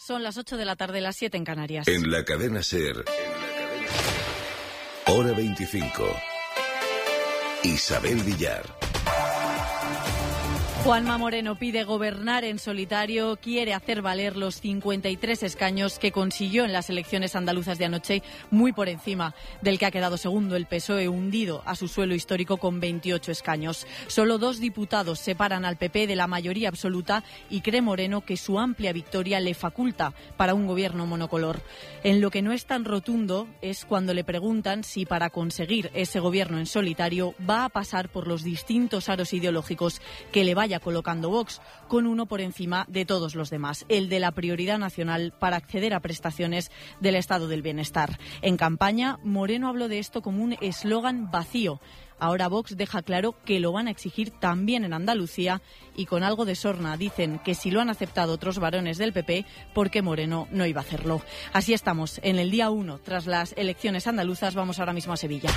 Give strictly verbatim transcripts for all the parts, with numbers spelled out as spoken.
son las ocho de la tarde, las siete en Canarias. En la cadena SER, hora veinticinco. Isabel Villar. Juanma Moreno pide gobernar en solitario, quiere hacer valer los cincuenta y tres escaños que consiguió en las elecciones andaluzas de anoche, muy por encima del que ha quedado segundo el P S O E, hundido a su suelo histórico con veintiocho escaños. Solo dos diputados separan al P P de la mayoría absoluta y cree Moreno que su amplia victoria le faculta para un gobierno monocolor. En lo que no es tan rotundo es cuando le preguntan si para conseguir ese gobierno en solitario va a pasar por los distintos aros ideológicos que le vaya colocando Vox, con uno por encima de todos los demás, el de la prioridad nacional para acceder a prestaciones del Estado del Bienestar. En campaña, Moreno habló de esto como un eslogan vacío. Ahora Vox deja claro que lo van a exigir también en Andalucía y con algo de sorna dicen que si lo han aceptado otros varones del P P, ¿por qué Moreno no iba a hacerlo? Así estamos, en el día uno, tras las elecciones andaluzas. Vamos ahora mismo a Sevilla.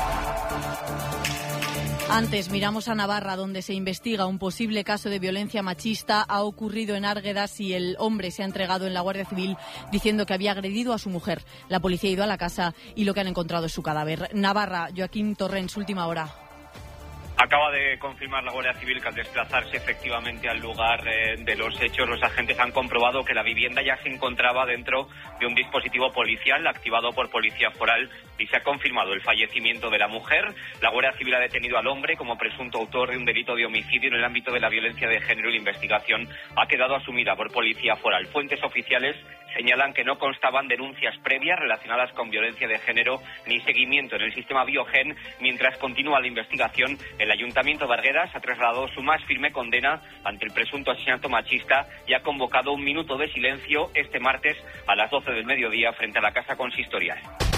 Antes miramos a Navarra, donde se investiga un posible caso de violencia machista. Ha ocurrido en Árguedas y el hombre se ha entregado en la Guardia Civil diciendo que había agredido a su mujer. La policía ha ido a la casa y lo que han encontrado es su cadáver. Navarra, Joaquín Torrens, última hora. Acaba de confirmar la Guardia Civil que al desplazarse efectivamente al lugar eh, de los hechos, los agentes han comprobado que la vivienda ya se encontraba dentro de un dispositivo policial activado por Policía Foral y se ha confirmado el fallecimiento de la mujer. La Guardia Civil ha detenido al hombre como presunto autor de un delito de homicidio en el ámbito de la violencia de género y la investigación ha quedado asumida por Policía Foral. Fuentes oficiales señalan que no constaban denuncias previas relacionadas con violencia de género ni seguimiento en el sistema Biogen. Mientras continúa la investigación, el Ayuntamiento de Arguedas ha trasladado su más firme condena ante el presunto asesinato machista y ha convocado un minuto de silencio este martes a las doce del mediodía frente a la Casa Consistorial.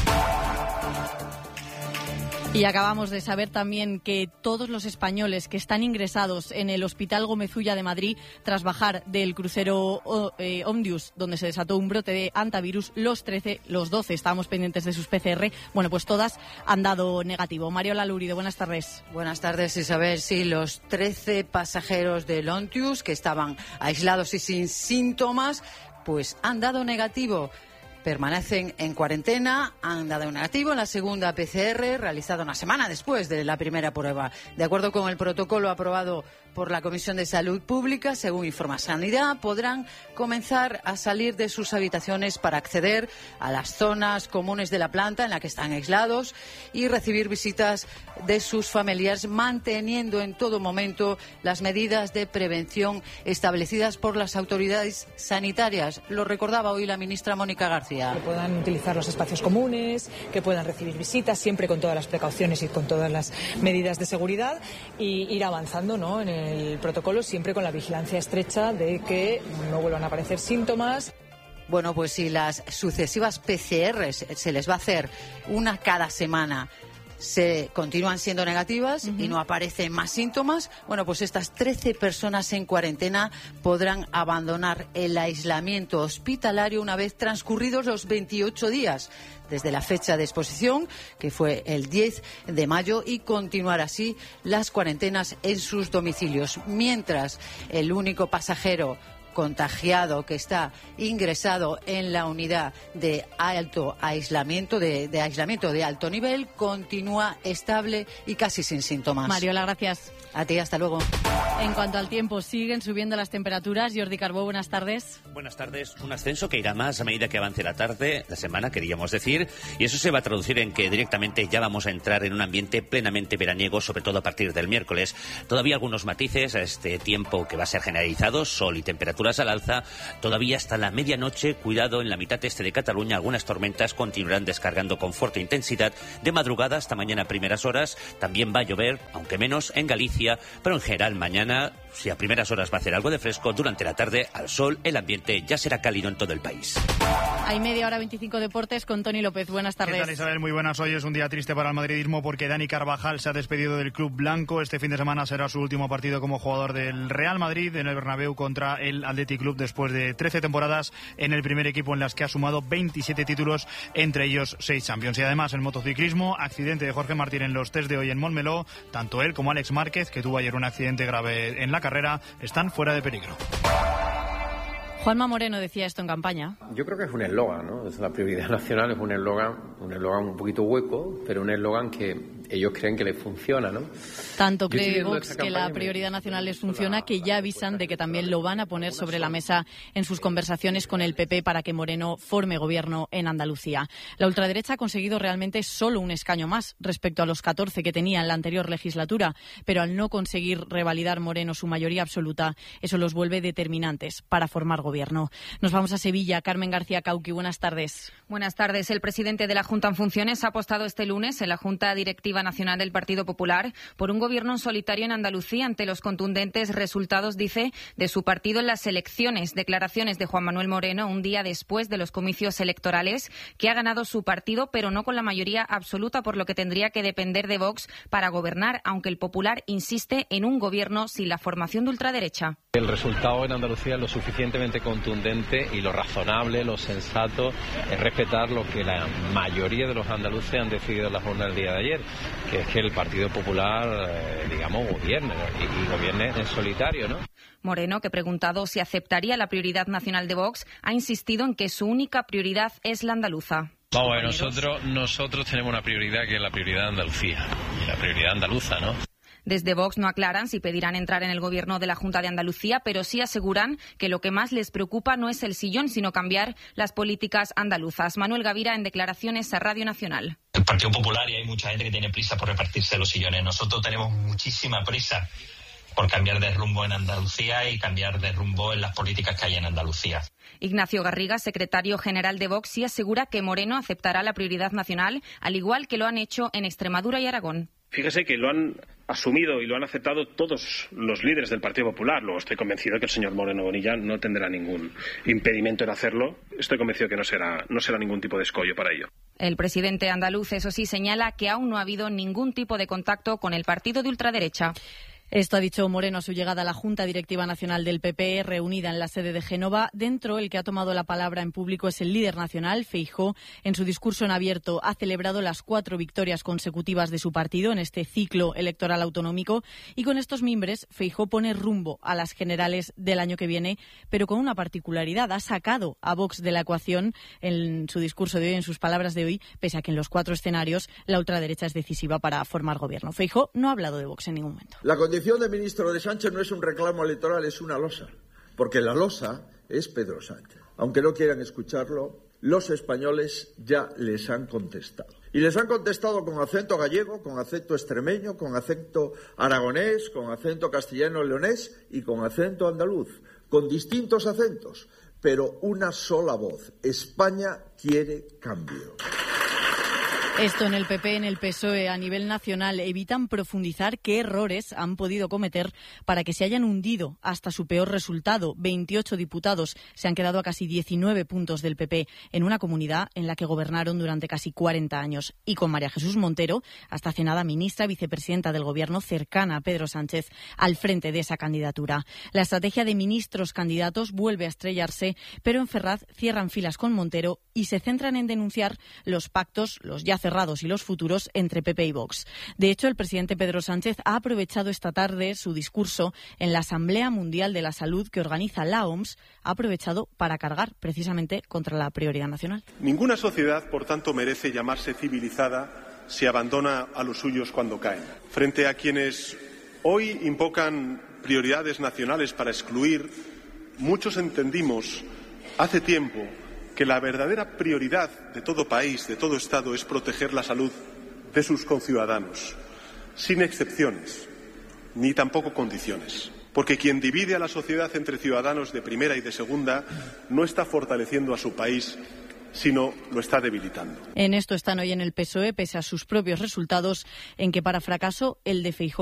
Y acabamos de saber también que todos los españoles que están ingresados en el Hospital Gómez Ulla de Madrid tras bajar del crucero eh, Omnius, donde se desató un brote de hantavirus, los trece, los doce estábamos pendientes de sus P C R, bueno, pues todas han dado negativo. Mariola Lurido, buenas tardes. Buenas tardes, Isabel. Sí, los trece pasajeros del Omnius que estaban aislados y sin síntomas, pues han dado negativo. Permanecen en cuarentena, han dado negativo en la segunda P C R, realizada una semana después de la primera prueba. De acuerdo con el protocolo aprobado por la Comisión de Salud Pública, según informa Sanidad, podrán comenzar a salir de sus habitaciones para acceder a las zonas comunes de la planta en la que están aislados y recibir visitas de sus familiares, manteniendo en todo momento las medidas de prevención establecidas por las autoridades sanitarias. Lo recordaba hoy la ministra Mónica García. Que puedan utilizar los espacios comunes, que puedan recibir visitas, siempre con todas las precauciones y con todas las medidas de seguridad, y ir avanzando, ¿no?, en el el protocolo, siempre con la vigilancia estrecha de que no vuelvan a aparecer síntomas. Bueno, pues si las sucesivas P C Rs se les va a hacer una cada semana, se continúan siendo negativas uh-huh. y no aparecen más síntomas, bueno, pues estas trece personas en cuarentena podrán abandonar el aislamiento hospitalario una vez transcurridos los veintiocho días desde la fecha de exposición, que fue el diez de mayo, y continuar así las cuarentenas en sus domicilios. Mientras el único pasajero contagiado que está ingresado en la unidad de alto aislamiento, de, de aislamiento de alto nivel, continúa estable y casi sin síntomas. Mariola, gracias. A ti, hasta luego. En cuanto al tiempo, siguen subiendo las temperaturas. Jordi Carbó, buenas tardes. Buenas tardes. Un ascenso que irá más a medida que avance la tarde, la semana, queríamos decir, y eso se va a traducir en que directamente ya vamos a entrar en un ambiente plenamente veraniego, sobre todo a partir del miércoles. Todavía algunos matices a este tiempo que va a ser generalizado, sol y temperaturas al alza. Todavía hasta la medianoche, cuidado, en la mitad este de Cataluña, algunas tormentas continuarán descargando con fuerte intensidad. De madrugada hasta mañana primeras horas, también va a llover, aunque menos en Galicia, pero en general mañana, si a primeras horas va a hacer algo de fresco, durante la tarde al sol el ambiente ya será cálido en todo el país. Hay media hora veinticinco deportes con Toni López. Buenas tardes. ¿Qué tal, Isabel? Muy buenas. Hoy es un día triste para el madridismo porque Dani Carvajal se ha despedido del club blanco. Este fin de semana será su último partido como jugador del Real Madrid en el Bernabéu contra el Athletic Club, después de trece temporadas en el primer equipo en las que ha sumado veintisiete títulos, entre ellos seis Champions. Y además en motociclismo, accidente de Jorge Martín en los test de hoy en Montmeló. Tanto él como Alex Márquez, que tuvo ayer un accidente grave en la carrera, están fuera de peligro. Juanma Moreno decía esto en campaña. Yo creo que es un eslogan, ¿no? Es la prioridad nacional, es un eslogan, un eslogan un poquito hueco, pero un eslogan que ellos creen que les funciona, ¿no? Tanto cree Vox que la prioridad nacional les funciona que ya avisan de que también lo van a poner sobre la mesa en sus conversaciones con el P P para que Moreno forme gobierno en Andalucía. La ultraderecha ha conseguido realmente solo un escaño más respecto a los catorce que tenía en la anterior legislatura, pero al no conseguir revalidar Moreno su mayoría absoluta, eso los vuelve determinantes para formar gobierno. Nos vamos a Sevilla. Carmen García Cauqui, buenas tardes. Buenas tardes. El presidente de la Junta en funciones ha apostado este lunes en la Junta Directiva Nacional del Partido Popular por un gobierno en solitario en Andalucía ante los contundentes resultados, dice, de su partido en las elecciones. Declaraciones de Juan Manuel Moreno un día después de los comicios electorales, que ha ganado su partido, pero no con la mayoría absoluta, por lo que tendría que depender de Vox para gobernar, aunque el Popular insiste en un gobierno sin la formación de ultraderecha. El resultado en Andalucía es lo suficientemente contundente y lo razonable, lo sensato es respetar lo que la mayoría de los andaluces han decidido en la jornada del día de ayer, que es que el Partido Popular, eh, digamos, gobierne y, y gobierne en solitario, ¿no? Moreno, que preguntado si aceptaría la prioridad nacional de Vox, ha insistido en que su única prioridad es la andaluza. Vamos a ver, nosotros, nosotros tenemos una prioridad que es la prioridad de Andalucía, la prioridad andaluza, ¿no? Desde Vox no aclaran si pedirán entrar en el gobierno de la Junta de Andalucía, pero sí aseguran que lo que más les preocupa no es el sillón, sino cambiar las políticas andaluzas. Manuel Gavira, en declaraciones a Radio Nacional. El Partido Popular, y hay mucha gente que tiene prisa por repartirse los sillones. Nosotros tenemos muchísima prisa por cambiar de rumbo en Andalucía y cambiar de rumbo en las políticas que hay en Andalucía. Ignacio Garriga, secretario general de Vox, sí asegura que Moreno aceptará la prioridad nacional, al igual que lo han hecho en Extremadura y Aragón. Fíjese que lo han asumido y lo han aceptado todos los líderes del Partido Popular. Luego estoy convencido que el señor Moreno Bonilla no tendrá ningún impedimento en hacerlo. Estoy convencido que no será, no será ningún tipo de escollo para ello. El presidente andaluz, eso sí, señala que aún no ha habido ningún tipo de contacto con el partido de ultraderecha. Esto ha dicho Moreno a su llegada a la Junta Directiva Nacional del P P, reunida en la sede de Génova. Dentro, el que ha tomado la palabra en público es el líder nacional, Feijóo. En su discurso en abierto ha celebrado las cuatro victorias consecutivas de su partido en este ciclo electoral autonómico. Y con estos mimbres, Feijóo pone rumbo a las generales del año que viene, pero con una particularidad. Ha sacado a Vox de la ecuación en su discurso de hoy, en sus palabras de hoy, pese a que en los cuatro escenarios la ultraderecha es decisiva para formar gobierno. Feijóo no ha hablado de Vox en ningún momento. La condición de ministro de Sánchez no es un reclamo electoral, es una losa, porque la losa es Pedro Sánchez. Aunque no quieran escucharlo, los españoles ya les han contestado. Y les han contestado con acento gallego, con acento extremeño, con acento aragonés, con acento castellano-leonés y con acento andaluz, con distintos acentos, pero una sola voz. España quiere cambio. Esto en el P P, en el P S O E, a nivel nacional, evitan profundizar qué errores han podido cometer para que se hayan hundido hasta su peor resultado. veintiocho diputados se han quedado a casi diecinueve puntos del P P en una comunidad en la que gobernaron durante casi cuarenta años. Y con María Jesús Montero, hasta hace nada ministra vicepresidenta del Gobierno, cercana a Pedro Sánchez, al frente de esa candidatura. La estrategia de ministros candidatos vuelve a estrellarse, pero en Ferraz cierran filas con Montero y se centran en denunciar los pactos, los ya cerrados y los futuros entre P P y Vox. De hecho, el presidente Pedro Sánchez ha aprovechado esta tarde su discurso en la Asamblea Mundial de la Salud que organiza la O M S, ha aprovechado para cargar precisamente contra la prioridad nacional. Ninguna sociedad, por tanto, merece llamarse civilizada si abandona a los suyos cuando caen. Frente a quienes hoy invocan prioridades nacionales para excluir, muchos entendimos hace tiempo que la verdadera prioridad de todo país, de todo Estado, es proteger la salud de sus conciudadanos, sin excepciones, ni tampoco condiciones. Porque quien divide a la sociedad entre ciudadanos de primera y de segunda no está fortaleciendo a su país, sino lo está debilitando. En esto están hoy en el P S O E, pese a sus propios resultados, en que para fracaso el de Feijóo